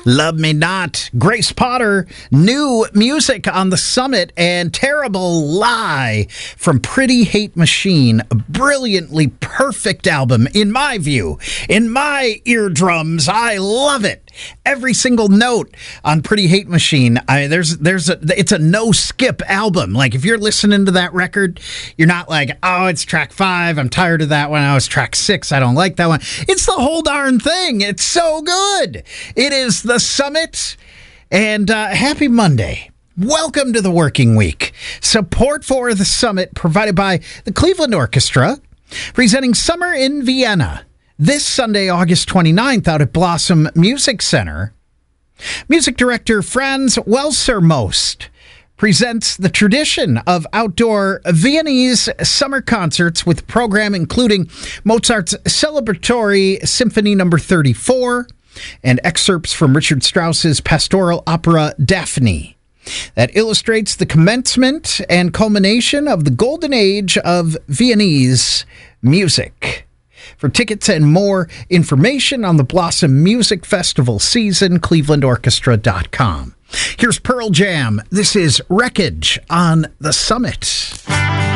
Love Me Not. Grace Potter, new music on the Summit, and Terrible Lie from Pretty Hate Machine. A brilliantly perfect album, in my view. In my eardrums, I love it. Every single note on Pretty Hate Machine. It's a no-skip album. Like, if you're listening to that record, you're not like, oh, it's track 5, I'm tired of that one. Oh, it's track 6, I don't like that one. It's the whole darn thing. It's so good. It is the Summit, and happy Monday. Welcome to the working week. Support for the Summit provided by the Cleveland Orchestra, presenting Summer in Vienna this Sunday, August 29th, out at Blossom Music Center. Music director Franz Welser-Most presents the tradition of outdoor Viennese summer concerts with a program including Mozart's celebratory Symphony No. 34 and excerpts from Richard Strauss's pastoral opera Daphne. That illustrates the commencement and culmination of the golden age of Viennese music. For tickets and more information on the Blossom Music Festival season, clevelandorchestra.com. Here's Pearl Jam. This is Wreckage on the Summit.